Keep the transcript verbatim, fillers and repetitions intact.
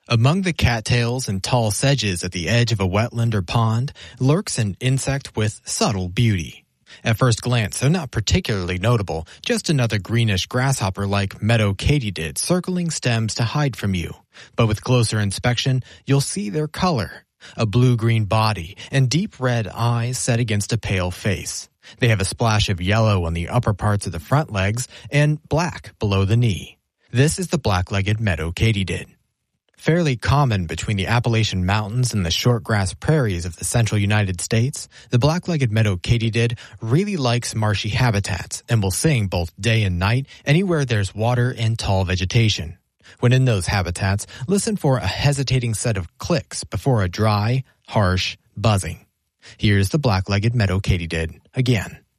Among the cattails and tall sedges at the edge of a wetland or pond lurks an insect with subtle beauty. At first glance, they're not particularly notable, just another greenish grasshopper-like meadow katydid circling stems to hide from you. But with closer inspection, you'll see their color, a blue-green body and deep red eyes set against a pale face. They have a splash of yellow on the upper parts of the front legs and black below the knee. This is the black-legged meadow katydid. Fairly common between the Appalachian Mountains and the shortgrass prairies of the central United States, the black-legged meadow katydid really likes marshy habitats and will sing both day and night anywhere there's water and tall vegetation. When in those habitats, listen for a hesitating set of clicks before a dry, harsh buzzing. Here's the black-legged meadow katydid again.